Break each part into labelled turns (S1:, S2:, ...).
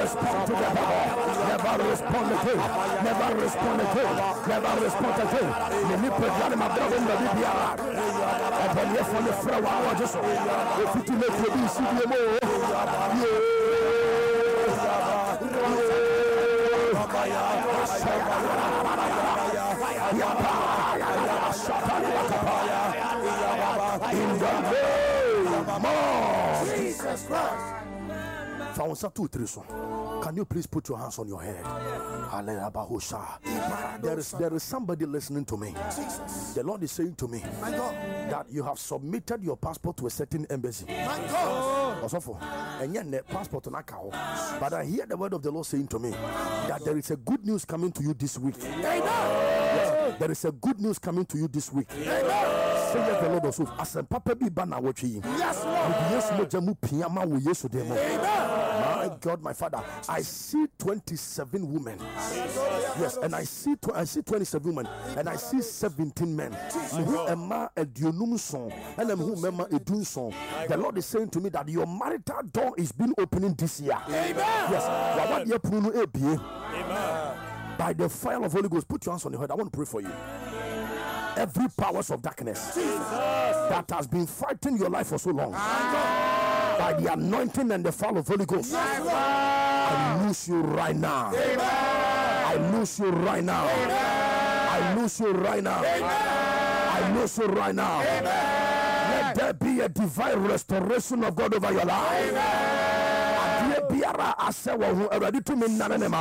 S1: respond to the devil. Never respond again. Never respond again. Never respond again. You need to get him up in the BBR. And then you for the flower, just if you make the BCDMO. In the name of Jesus Christ. Can you please put your hands on your head? There is somebody listening to me. The Lord is saying to me that you have submitted your passport to a certain embassy. And yet the passport on account. But I hear the word of the Lord saying to me that there is a good news coming to you this week. Yes, there is a good news coming to you this week. Say the Lord also. As a papa be banner watching. Yes, my God, my Father, I see 27 women. Yes, and I see 27 women, and I see 17 men. The Lord is saying to me that your marital door is being opening this year. Yes, by the fire of Holy Ghost, put your hands on your head. I want to pray for you. Every powers of darkness that has been fighting your life for so long, by the anointing and the fire of Holy Ghost, I loose you right now. I loose you right now. I loose you right now. I loose you right now. Let there be a divine restoration of God over your life. Ready to me, none of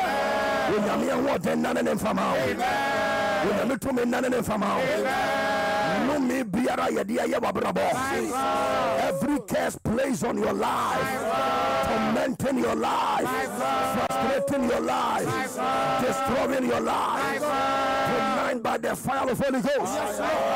S1: every curse placed on your life, tormenting your life, frustrating your life, destroying your life, tonight by the fire of Holy Ghost,